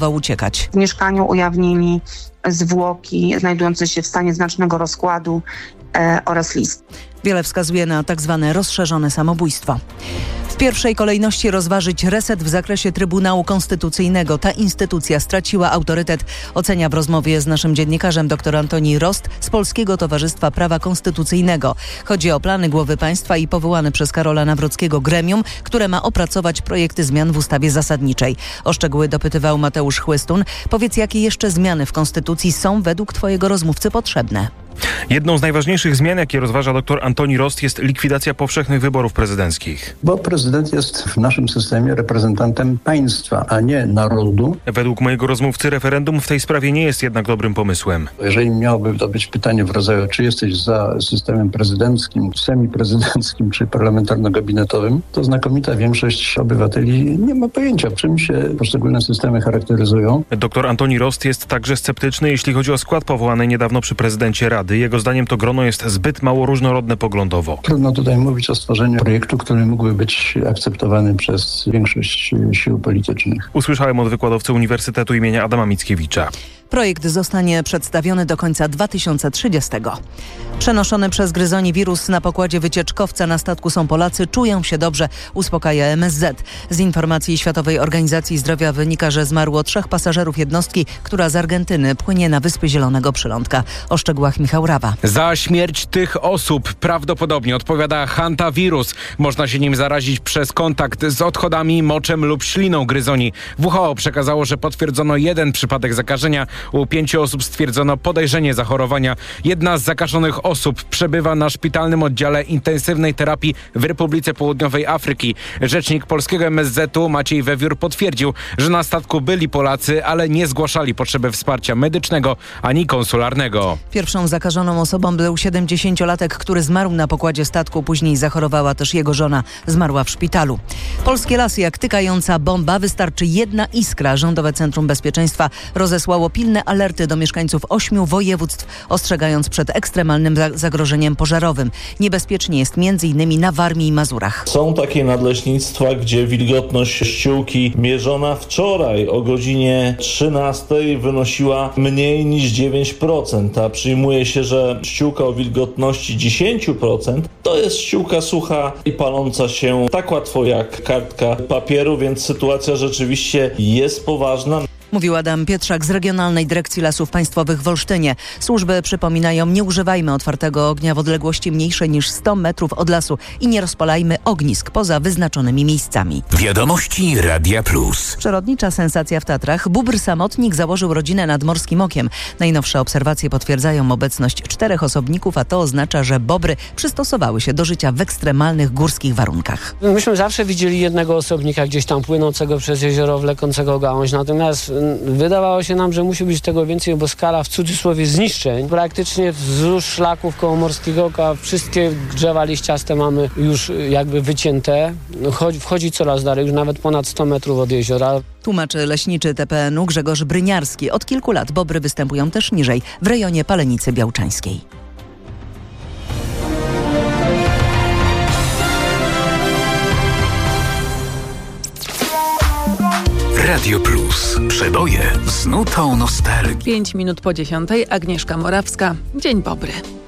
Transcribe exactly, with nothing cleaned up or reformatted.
uciekać. W mieszkaniu ujawnili zwłoki znajdujące się w stanie znacznego rozkładu e, oraz list. Wiele wskazuje na tak zwane rozszerzone samobójstwo. W pierwszej kolejności rozważyć reset w zakresie Trybunału Konstytucyjnego. Ta instytucja straciła autorytet, ocenia w rozmowie z naszym dziennikarzem dr Antoni Rost z Polskiego Towarzystwa Prawa Konstytucyjnego. Chodzi o plany głowy państwa i powołane przez Karola Nawrockiego gremium, które ma opracować projekty zmian w ustawie zasadniczej. O szczegóły dopytywał Mateusz Chłystun. Powiedz, jakie jeszcze zmiany w Konstytucji są według twojego rozmówcy potrzebne? Jedną z najważniejszych zmian, jakie rozważa dr Antoni Rost, jest likwidacja powszechnych wyborów prezydenckich. Bo prezydent jest w naszym systemie reprezentantem państwa, a nie narodu. Według mojego rozmówcy referendum w tej sprawie nie jest jednak dobrym pomysłem. Jeżeli miałoby to być pytanie w rodzaju, czy jesteś za systemem prezydenckim, semiprezydenckim czy parlamentarno-gabinetowym, to znakomita większość obywateli nie ma pojęcia, czym się poszczególne systemy charakteryzują. Dr Antoni Rost jest także sceptyczny, jeśli chodzi o skład powołany niedawno przy prezydencie Rady. Jego zdaniem to grono jest zbyt mało różnorodne poglądowo. Trudno tutaj mówić o stworzeniu projektu, który mógłby być akceptowany przez większość sił politycznych. Usłyszałem od wykładowcy Uniwersytetu imienia Adama Mickiewicza. Projekt zostanie przedstawiony do końca dwa tysiące trzydziestego. Przenoszony przez gryzoni wirus na pokładzie wycieczkowca na statku są Polacy, czują się dobrze, uspokaja M S Z. Z informacji Światowej Organizacji Zdrowia wynika, że zmarło trzech pasażerów jednostki, która z Argentyny płynie na Wyspy Zielonego Przylądka. O szczegółach Michał Rawa. Za śmierć tych osób prawdopodobnie odpowiada hantawirus. Można się nim zarazić przez kontakt z odchodami, moczem lub śliną gryzoni. W H O przekazało, że potwierdzono jeden przypadek zakażenia. U pięciu osób stwierdzono podejrzenie zachorowania. Jedna z zakażonych osób przebywa na szpitalnym oddziale intensywnej terapii w Republice Południowej Afryki. Rzecznik polskiego M S Z-u Maciej Wewiór potwierdził, że na statku byli Polacy, ale nie zgłaszali potrzeby wsparcia medycznego ani konsularnego. Pierwszą zakażoną osobą był siedemdziesięciolatek, który zmarł na pokładzie statku. Później zachorowała też jego żona. Zmarła w szpitalu. Polskie lasy jak tykająca bomba. Wystarczy jedna iskra. Rządowe Centrum Bezpieczeństwa rozesłało pilne alerty do mieszkańców ośmiu województw, ostrzegając przed ekstremalnym zagrożeniem pożarowym. Niebezpiecznie jest między innymi na Warmii i Mazurach. Są takie nadleśnictwa, gdzie wilgotność ściółki mierzona wczoraj o godzinie trzynastej wynosiła mniej niż dziewięć procent, a przyjmuje się, że ściółka o wilgotności dziesięć procent to jest ściółka sucha i paląca się tak łatwo jak kartka papieru, więc sytuacja rzeczywiście jest poważna. Mówił Adam Pietrzak z Regionalnej Dyrekcji Lasów Państwowych w Olsztynie. Służby przypominają, nie używajmy otwartego ognia w odległości mniejszej niż sto metrów od lasu i nie rozpalajmy ognisk poza wyznaczonymi miejscami. Wiadomości Radia Plus. Przyrodnicza sensacja w Tatrach. Bóbr samotnik założył rodzinę nad Morskim Okiem. Najnowsze obserwacje potwierdzają obecność czterech osobników, a to oznacza, że bobry przystosowały się do życia w ekstremalnych górskich warunkach. Myśmy zawsze widzieli jednego osobnika gdzieś tam płynącego przez jezioro, wlekącego gałąź, natomiast wydawało się nam, że musi być tego więcej, bo skala w cudzysłowie zniszczeń praktycznie wzdłuż szlaków koło Morskiego Oka wszystkie drzewa liściaste mamy już jakby wycięte. Wchodzi coraz dalej, już nawet ponad sto metrów od jeziora. Tłumaczy leśniczy T P N u Grzegorz Bryniarski. Od kilku lat bobry występują też niżej, w rejonie Palenicy Białczańskiej. Radio Plus. Przeboje z nutą nostalgii. Pięć minut po dziesiątej. Agnieszka Morawska. Dzień dobry.